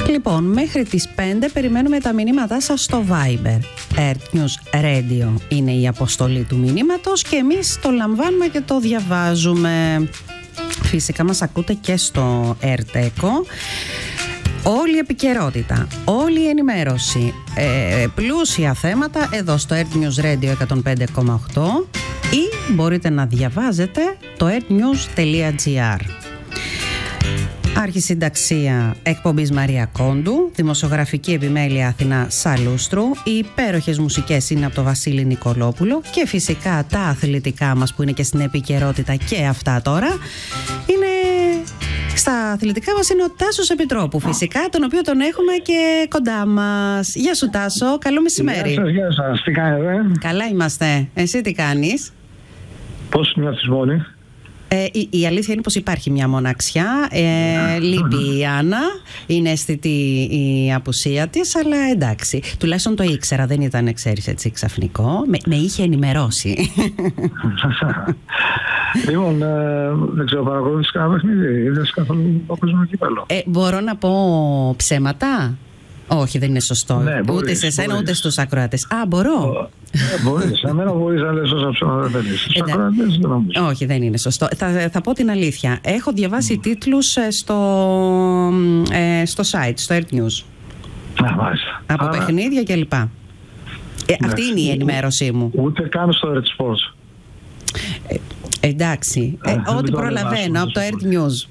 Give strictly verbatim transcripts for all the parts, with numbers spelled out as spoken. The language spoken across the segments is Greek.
Λοιπόν, μέχρι τις πέντε περιμένουμε τα μηνύματά σας στο Viber. Earth News Radio είναι η αποστολή του μηνύματος και εμείς το λαμβάνουμε και το διαβάζουμε. Φυσικά μας ακούτε και στο Earth Echo. Όλη η επικαιρότητα, όλη η ενημέρωση, ε, πλούσια θέματα εδώ στο Earth News Radio εκατόν πέντε κόμμα οκτώ ή μπορείτε να διαβάζετε το earthnews τελεία gr. Αρχισυνταξία εκπομπής Μαρία Κόντου, δημοσιογραφική επιμέλεια Αθηνά Σαλούστρου, οι υπέροχες μουσικές είναι από το Βασίλη Νικολόπουλο και φυσικά τα αθλητικά μας που είναι και στην επικαιρότητα και αυτά τώρα είναι... Στα αθλητικά μας είναι ο Τάσος Επιτρόπου, φυσικά, τον οποίο τον έχουμε και κοντά μας. Γεια σου Τάσο, καλό μεσημέρι. Γεια σας, γεια σας, τι κάνετε? Καλά είμαστε, εσύ τι κάνεις? Πώς νιώθεις μόνη? Ε, η, η αλήθεια είναι πως υπάρχει μια μοναξιά, ε, λείπει η Άννα, είναι αισθητή η απουσία της, αλλά εντάξει, τουλάχιστον το ήξερα, δεν ήταν, ξέρεις, έτσι ξαφνικό, με, με είχε ενημερώσει. Λοιπόν, ε, δεν ξέρω, παρακολουθείς κανένα παιχνίδι, είδες καθόλου παγκόσμιο κύπελλο? Ε, μπορώ να πω ψέματα? Όχι, δεν είναι σωστό. Ναι, ούτε μπορείς, σε εσένα μπορείς. ούτε στους ακροατές. Α, μπορώ. Ε, μπορείς, σε μένα μπορείς να λες όσα ψέματα δεν είσαι. Στους ακροατές δεν νομίζω. Όχι, δεν είναι σωστό. Θα, θα πω την αλήθεια. Έχω διαβάσει mm. τίτλους στο, ε, στο site, στο Earth News. Α, μάλιστα. Από Άρα... παιχνίδια κλπ. Ε, ναι, αυτή είναι η ενημέρωσή μου. Ούτε καν στο Earth Sports. Ε, εντάξει. Ε, ε, ό,τι προλαβαίνω από το Earth News.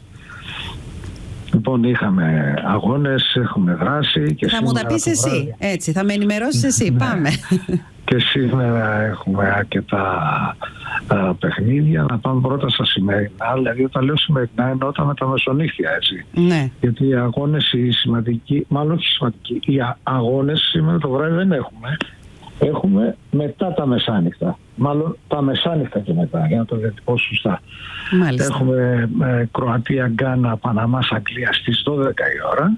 Λοιπόν, είχαμε αγώνες, έχουμε δράση. Και θα μου τα πεις εσύ, βράδυ. Έτσι, θα με ενημερώσεις εσύ, πάμε. Και σήμερα έχουμε αρκετά α, παιχνίδια. Να πάμε πρώτα στα σημερινά. Δηλαδή, όταν λέω σημερινά, εννοώ όταν με τα μεσονύχτια, έτσι. Ναι. Γιατί οι αγώνες, οι σημαντικοί, μάλλον όχι σημαντικοί, οι αγώνες σήμερα το βράδυ δεν έχουμε. Έχουμε μετά τα μεσάνυχτα. Μάλλον τα μεσάνυχτα και μετά, για να το διατυπώσω σωστά. Μάλιστα. Έχουμε ε, Κροατία, Γκάνα, Παναμάς, Αγγλία στις δώδεκα η ώρα.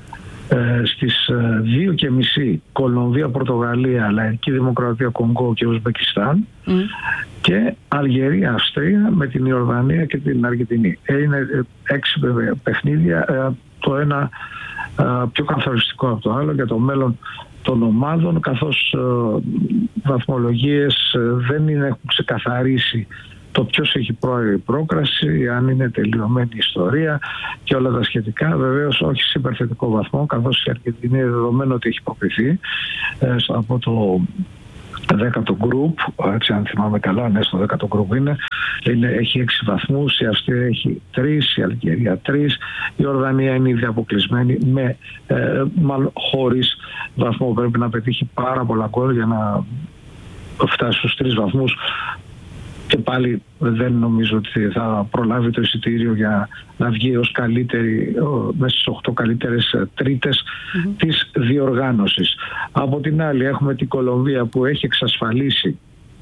Ε, στις ε, δύο και μισή Κολομβία, Πορτογαλία, Λαϊκή Δημοκρατία, Κονγκό και Ουσμπεκιστάν. Mm. Και Αλγερία, Αυστρία με την Ιορδανία και την Αργεντινή. Ε, είναι ε, έξι παιχνίδια, ε, το ένα ε, πιο καθοριστικό από το άλλο για το μέλλον των ομάδων, καθώς ε, βαθμολογίες ε, δεν είναι, έχουν ξεκαθαρίσει το ποιος έχει πρόορη πρόκραση, αν είναι τελειωμένη η ιστορία και όλα τα σχετικά. Βεβαίως όχι σε υπερθετικό βαθμό, καθώς η Αργεντινή είναι δεδομένο ότι έχει προκριθεί ε, από το δέκατο group, έτσι αν θυμάμαι καλά, ναι, στο δέκατο group είναι, είναι έχει έξι βαθμούς, η Αυστρία έχει τρεις, η Αλγερία τρεις, η Ορδανία είναι ήδη αποκλεισμένη με, ε, μάλλον χωρίς βαθμό, πρέπει να πετύχει πάρα πολλά γκολ για να φτάσει στους τρεις βαθμούς και πάλι δεν νομίζω ότι θα προλάβει το εισιτήριο για να βγει ως καλύτερη, μέσα στις οκτώ καλύτερες τρίτες mm-hmm. της διοργάνωσης. Από την άλλη έχουμε την Κολομβία που έχει εξασφαλίσει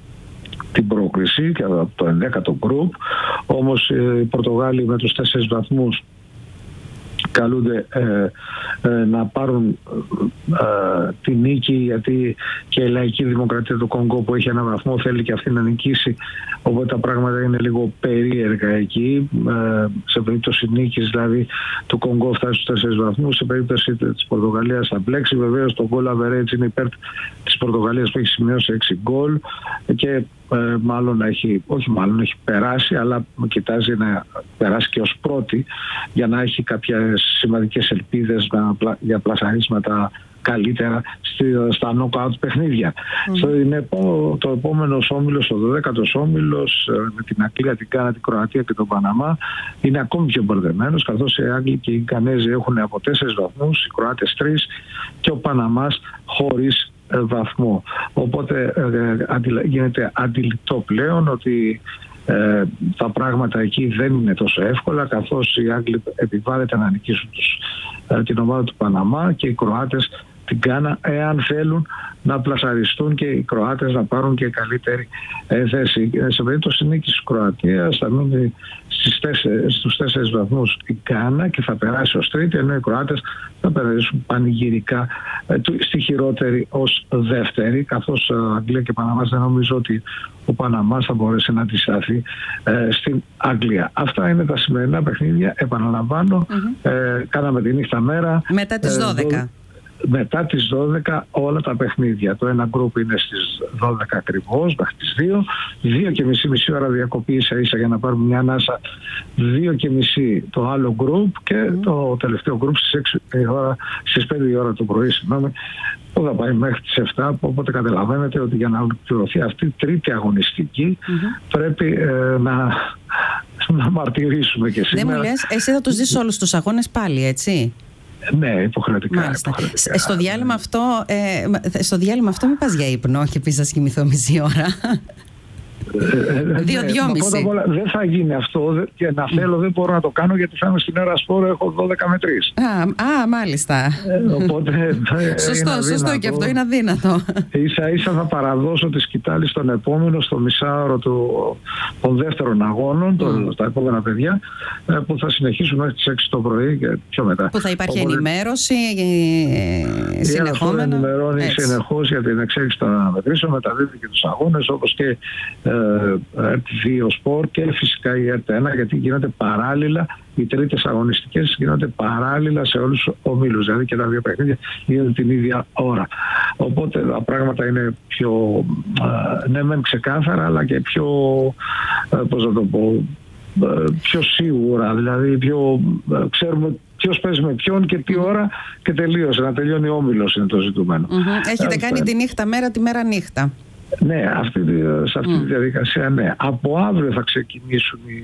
την πρόκριση και από το ενδέκατο γκρουπ, όμως οι Πορτογάλοι με τους τέσσερις βαθμούς καλούνται ε, ε, να πάρουν ε, τη νίκη, γιατί και η Λαϊκή Δημοκρατία του Κονγκό που έχει ένα βαθμό θέλει και αυτή να νικήσει, οπότε τα πράγματα είναι λίγο περίεργα εκεί. Ε, σε περίπτωση νίκης δηλαδή του Κονγκό φτάσει στους τέσσερις βαθμούς, σε περίπτωση της Πορτογαλίας θα μπλέξει. Βεβαίως το goal average είναι υπέρ της Πορτογαλίας που έχει σημειώσει έξι γκολ και Ε, μάλλον έχει, όχι μάλλον έχει περάσει, αλλά κοιτάζει να περάσει και ως πρώτη για να έχει κάποιες σημαντικές ελπίδες να, για πλασαρίσματα καλύτερα στη, στα knockout παιχνίδια. Mm. Στο, είναι, το επόμενο όμιλος, ο δωδέκατος όμιλος με την Αγγλία, την Γκάνα, την Κροατία και τον Παναμά είναι ακόμη πιο μπερδεμένος, καθώς οι Άγγλοι και οι Γκανέζοι έχουν από τέσσερις βαθμούς, οι Κροάτες τρεις και ο Παναμάς χωρίς βαθμό. Οπότε ε, αντιλα... γίνεται αντιληπτό πλέον ότι ε, τα πράγματα εκεί δεν είναι τόσο εύκολα, καθώς οι Άγγλοι επιβάλλεται να νικήσουν τους, ε, την ομάδα του Παναμά και οι Κροάτες την Γκάνα, εάν θέλουν να πλασαριστούν και οι Κροάτες να πάρουν και καλύτερη ε, θέση. Σε περίπτωση νίκης της Κροατίας θα μείνει στις τέσσερις, στους τέσσερις βαθμούς η Γκάνα και θα περάσει ως τρίτη, ενώ οι Κροάτες θα περάσουν πανηγυρικά ε, στη χειρότερη ως δεύτερη, καθώς ε, Αγγλία και Παναμάς δεν νομίζω ότι ο Παναμάς θα μπορέσει να αντισταθεί ε, στην Αγγλία. Αυτά είναι τα σημερινά παιχνίδια. Επαναλαμβάνω, mm-hmm. ε, κάναμε τη νύχτα μέρα. Μετά τις δώδεκα. Ε, μετά τις δώδεκα όλα τα παιχνίδια. Το ένα γκρουπ είναι στις δώδεκα ακριβώς, μέχρι τις δύο. Δύο και μισή, μισή ώρα διακοπή ίσα ίσα για να πάρουμε μια ανάσα. Δύο και μισή το άλλο γκρουπ και mm. το τελευταίο γκρουπ στις, έξι η ώρα, στις πέντε η ώρα το πρωί, συγγνώμη, που θα πάει μέχρι τις επτά. Οπότε καταλαβαίνετε ότι για να ολοκληρωθεί αυτή η τρίτη αγωνιστική mm-hmm. πρέπει ε, να, να μαρτυρήσουμε και σήμερα. Δεν μου λες, εσύ θα τους δεις όλους τους αγώνες πάλι, έτσι? Ναι, υποχρεωτικά. υποχρεωτικά. Στο διάλειμμα αυτό, ε, στο διάλειμμα αυτό μην πας για ύπνο και πεις να κοιμηθώ μισή ώρα. Δύο, δυόμιση. Πρώτα απ' όλα δεν θα γίνει αυτό και να θέλω δεν μπορώ να το κάνω γιατί θα είμαι στην Έρα Σπόρο, έχω δώδεκα με τρεις. Α, α μάλιστα. Ε, οπότε, σωστό, σωστό και αυτό είναι αδύνατο. Ίσα ίσα θα παραδώσω τη σκητάλη στον επόμενο, στο μισάωρο του, των δεύτερων αγώνων, mm. το, τα επόμενα παιδιά, που θα συνεχίσουν μέχρι τις έξι το πρωί και πιο μετά. Που θα υπάρχει οπότε, ενημέρωση ε, Η συνεχόμενα. θα ενημερώνει συνεχώς για την εξέλιξη των αναμετρήσεων, μεταδίδει και τους αγώνες όπως και ερ τι δύο Sport και φυσικά η ερ τι ένα, γιατί γίνονται παράλληλα, οι τρίτες αγωνιστικές γίνονται παράλληλα σε όλους τους ομίλους, δηλαδή και τα δύο παιχνίδια γίνονται την ίδια ώρα. Οπότε τα πράγματα είναι πιο ναι μεν ξεκάθαρα, αλλά και πιο, πώς να το πω, πιο σίγουρα, δηλαδή πιο, ξέρουμε ποιος παίζει με ποιον και τι ώρα και τελείωσε, να τελειώνει ο όμιλος είναι το ζητούμενο. Mm-hmm. Έχετε ε, κάνει ε, τη νύχτα μέρα, τη μέρα νύχτα. Ναι, αυτή, σε αυτή mm. τη διαδικασία ναι. Από αύριο θα ξεκινήσουν οι,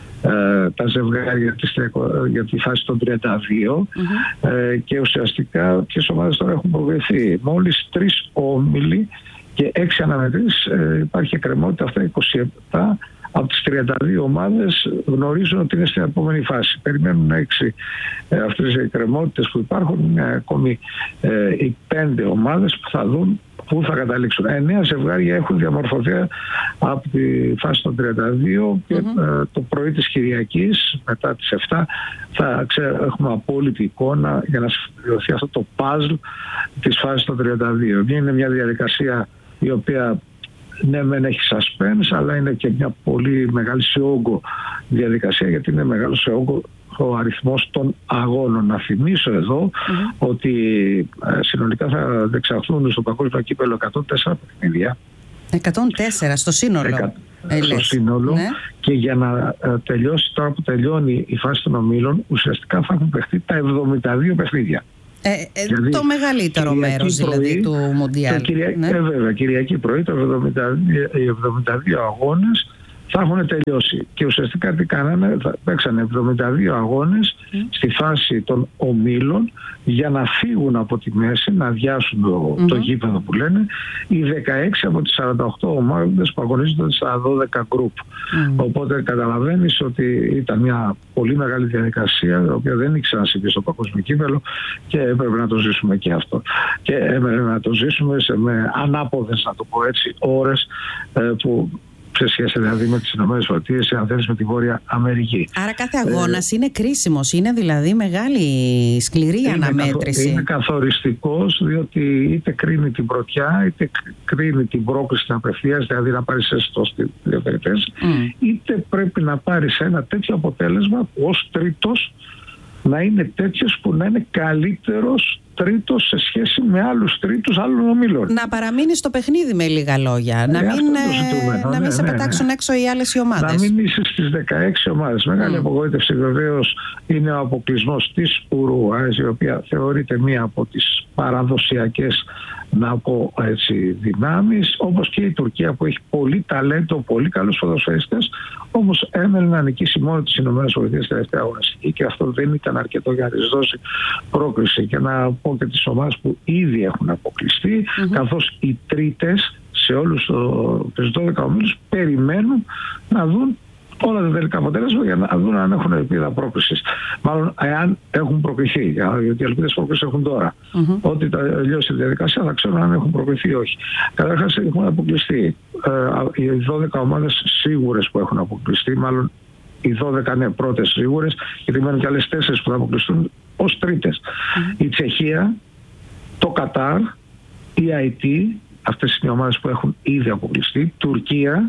ε, τα ζευγάρια της, για τη φάση των τριάντα δύο mm-hmm. ε, και ουσιαστικά ποιες ομάδες τώρα έχουν προηγηθεί. Μόλις τρεις όμιλοι και έξι αναμετρήσεις, ε, υπάρχει εκκρεμότητα, αυτά είκοσι επτά από τις τριάντα δύο ομάδες γνωρίζουν ότι είναι στην επόμενη φάση. Περιμένουν έξι ε, αυτές οι εκκρεμότητες που υπάρχουν, ε, ακόμη ε, οι πέντε ομάδες που θα δουν πού θα καταλήξουν. Εννέα ζευγάρια έχουν διαμορφωθεί από τη φάση των τριάντα δύο και mm-hmm. ε, το πρωί της Κυριακής μετά τις επτά θα ξέρω, έχουμε απόλυτη εικόνα για να συμπληρωθεί αυτό το puzzle της φάσης των τριάντα δύο. Είναι μια διαδικασία η οποία ναι μεν έχει suspense, αλλά είναι και μια πολύ μεγάλη σε όγκο διαδικασία, γιατί είναι μεγάλο σε όγκο ο αριθμός των αγώνων. Να θυμίσω εδώ mm-hmm. ότι ε, συνολικά θα δεξαχθούν στο παγκόσμιο κύπελλο εκατόν τέσσερα παιχνίδια. εκατόν τέσσερα στο σύνολο. Εκα... Ε, στο σύνολο ναι. Και για να ε, τελειώσει τώρα που τελειώνει η φάση των ομίλων, ουσιαστικά θα έχουν παιχτεί τα εβδομήντα δύο παιχνίδια. Ε, ε, δηλαδή, το μεγαλύτερο μέρος πρωί, δηλαδή του Μουντιάλ. Κυρια... Ναι. Ε, βέβαια, Κυριακή πρωί, το εβδομήντα δύο, οι εβδομήντα δύο αγώνες θα έχουν τελειώσει. Και ουσιαστικά τι κάνανε, θα παίξανε εβδομήντα δύο αγώνες mm. στη φάση των ομίλων για να φύγουν από τη μέση, να αδειάσουν το, mm-hmm. το γήπεδο που λένε, οι δεκαέξι από τις σαράντα οκτώ ομάδες που αγωνίζονται στα δώδεκα γκρουπ. Mm. Οπότε καταλαβαίνεις ότι ήταν μια πολύ μεγάλη διαδικασία, η οποία δεν ήξερα να συμβεί στο παγκόσμιο κύπελλο και έπρεπε να το ζήσουμε και αυτό. Και έπρεπε να το ζήσουμε σε, με ανάποδες, να το πω έτσι, ώρες ε, που σε σχέση δηλαδή με τις Ηνωμένες Πολιτείες, αν θέλεις με τη Βόρεια Αμερική. Άρα κάθε αγώνας ε, είναι κρίσιμος, είναι δηλαδή μεγάλη σκληρή είναι αναμέτρηση. Καθο, είναι καθοριστικός, διότι είτε κρίνει την πρωτιά, είτε κρίνει την πρόκληση να απευθείας, δηλαδή να πάρεις έστω στις δύο περιπτώσεις, mm. είτε πρέπει να πάρεις ένα τέτοιο αποτέλεσμα που ως τρίτος να είναι τέτοιος που να είναι καλύτερος τρίτος σε σχέση με άλλους τρίτους άλλων ομίλων. Να παραμείνει στο παιχνίδι με λίγα λόγια. Ε, να μην, ε, να μην ναι, σε ναι, πετάξουν ναι. έξω οι άλλες οι ομάδες. Να μην είσαι στις δεκαέξι ομάδες. Μεγάλη mm. απογοήτευση βεβαίως είναι ο αποκλεισμός της Ουρουάης, η οποία θεωρείται μία από τις παραδοσιακές, να πω έτσι, δυνάμεις, όπως και η Τουρκία που έχει πολύ ταλέντο, πολύ καλούς ποδοσφαιριστές, όμως έμελε να νικήσει μόνο τις Ηνωμένες Πολιτείες τελευταία αγωνιστική και αυτό δεν ήταν αρκετό για να της δώσει πρόκριση. Και να πω και τις ομάδες που ήδη έχουν αποκλειστεί, mm-hmm. καθώς οι τρίτες σε όλους τους δώδεκα ομίλους περιμένουν να δουν όλα τα τελικά αποτέλεσμα για να δουν αν έχουν ελπίδα πρόκρισης. Μάλλον, εάν έχουν προκριθεί, γιατί οι ελπίδες πρόκρισης έχουν τώρα. Mm-hmm. Ότι τελειώσει η διαδικασία θα ξέρουν αν έχουν προκριθεί ή όχι. Καταρχάς, έχουν αποκλειστεί ε, οι δώδεκα ομάδες σίγουρες που έχουν αποκλειστεί, μάλλον οι δώδεκα ναι, πρώτες σίγουρες, γιατί μένουν και άλλες τέσσερις που θα αποκλειστούν ως τρίτες. Mm-hmm. Η Τσεχία, το Κατάρ, η Αϊτή, αυτές είναι οι ομάδες που έχουν ήδη αποκλειστεί, Τουρκία,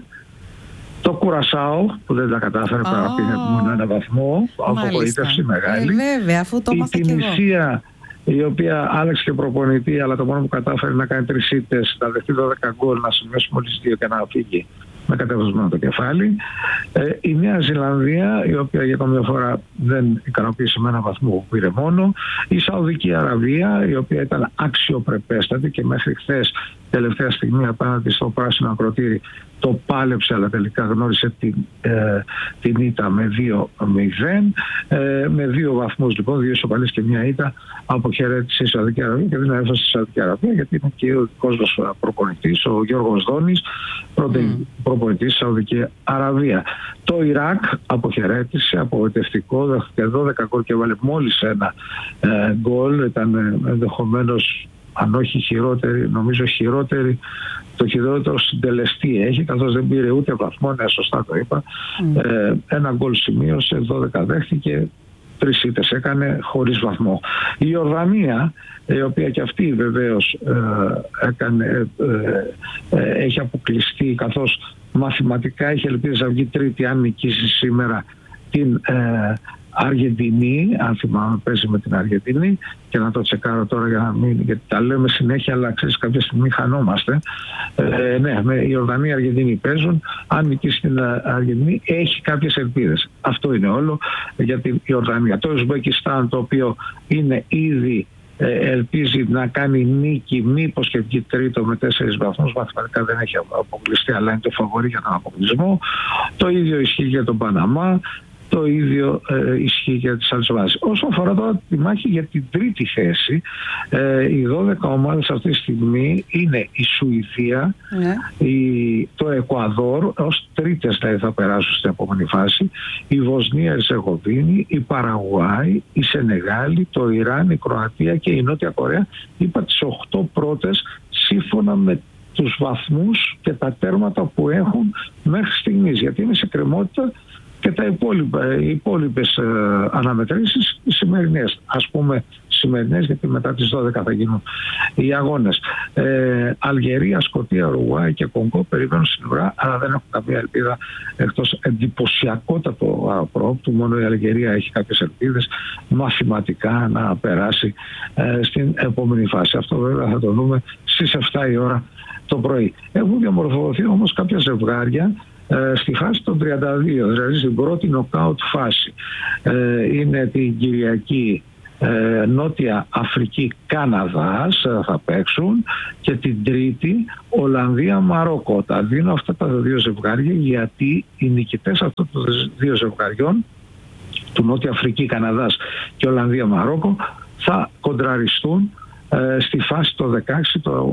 το Κουρασάο που δεν τα κατάφερε oh. να πήγε μόνο ένα βαθμό, απογοήτευση μεγάλη. Ε, βέβαια, αφού το η Τινησία, η οποία άλλαξε και προπονητή, αλλά το μόνο που κατάφερε να κάνει τρεις ήττες, να δεχτεί δώδεκα γκολ, να σημειώσει μόλις δύο και να φύγει με κατεβασμένο το κεφάλι. Ε, η Νέα Ζηλανδία, η οποία για καμιά φορά δεν ικανοποίησε με ένα βαθμό που πήρε μόνο. Η Σαουδική Αραβία, η οποία ήταν αξιοπρεπέστατη και μέχρι χθες τελευταία στιγμή απέναντι στο πράσινο ακροτήρι το πάλεψε, αλλά τελικά γνώρισε την, ε, την ήττα με δύο μηδέν. Ε, με δύο βαθμούς λοιπόν, δύο ισοπαλίες και μια ήττα, αποχαιρέτησε η Σαουδική Αραβία και δεν έφτασε στη Σαουδική Αραβία, γιατί είναι και ο δικός μας προπονητής, ο Γιώργος Δόνης, πρώτη mm. προπονητής στη Σαουδική Αραβία. Το Ιράκ αποχαιρέτησε, απογοητευτικό, δέχτηκε δώδεκα γκολ και έβαλε μόλις ένα ε, γκολ. Ήταν ε, ενδεχομένως, αν όχι χειρότερη, νομίζω χειρότερη, το χειρότερο συντελεστή έχει, καθώς δεν πήρε ούτε βαθμό, ναι, σωστά το είπα. Mm. Ε, ένα γκολ σημείωσε, δώδεκα δέχτηκε, τρεις ήττες έκανε χωρίς βαθμό. Η Ιορδανία, η οποία και αυτή βεβαίως ε, έκανε, ε, ε, έχει αποκλειστεί, καθώς μαθηματικά έχει ελπίδες να βγει τρίτη αν νικήσει σήμερα την ε, Αργεντινή, αν θυμάμαι παίζει με την Αργεντινή, και να το τσεκάρω τώρα για να μην, γιατί τα λέμε συνέχεια, αλλά ξέρεις κάποια στιγμή χανόμαστε. Ε, ναι, με η Ιορδανία και η Αργεντινή παίζουν. Αν νικήσει την Αργεντινή έχει κάποιες ελπίδες. Αυτό είναι όλο για την Ιορδανία. Το Ουσμπεκιστάν, το οποίο είναι ήδη ε, ελπίζει να κάνει νίκη, μήπως και βγει τρίτο με τέσσερις βαθμούς, μαθηματικά δεν έχει αποκλειστεί, αλλά είναι το φαβορί για τον αποκλεισμό. Το ίδιο ισχύει για τον Παναμά. Το ίδιο ε, ισχύει για τις άλλες ομάδες. Όσον αφορά τώρα τη μάχη για την τρίτη θέση, ε, οι δώδεκα ομάδες αυτή τη στιγμή είναι η Σουηδία, yeah. η, το Εκουαδόρ, ως τρίτες δηλαδή θα περάσουν στην επόμενη φάση, η Βοσνία Ερζεγοβίνη, η Παραγουάη, η Σενεγάλη, το Ιράν, η Κροατία και η Νότια Κορέα. Είπα τις οχτώ πρώτες σύμφωνα με τους βαθμούς και τα τέρματα που έχουν μέχρι στιγμής, γιατί είναι σε κρεμότητα και τα υπόλοιπα, οι υπόλοιπες ε, αναμετρήσεις, οι σημερινές, ας πούμε σημερινές, γιατί μετά τις δώδεκα θα γίνουν οι αγώνες. Ε, Αλγερία, Σκωτία, Ουρουγουάη και Κονγκό περιμένουν στην ουρά, αλλά δεν έχουν καμία ελπίδα εκτός εντυπωσιακότατο προόπτου. Μόνο η Αλγερία έχει κάποιες ελπίδες μαθηματικά να περάσει ε, στην επόμενη φάση. Αυτό βέβαια θα το δούμε στις εφτά η ώρα το πρωί. Έχουν διαμορφωθεί όμως κάποια ζευγάρια στη φάση των τριάντα δύο, δηλαδή στην πρώτη νοκάουτ φάση. Ε, είναι την Κυριακή ε, Νότια Αφρική Καναδάς θα παίξουν, και την Τρίτη Ολλανδία Μαρόκο. Τα δίνω αυτά τα δύο ζευγάρια γιατί οι νικητές αυτών των δύο ζευγαριών, του Νότια Αφρική Καναδάς και Ολλανδία Μαρόκο, θα κοντραριστούν ε, στη φάση το δεκαέξι, το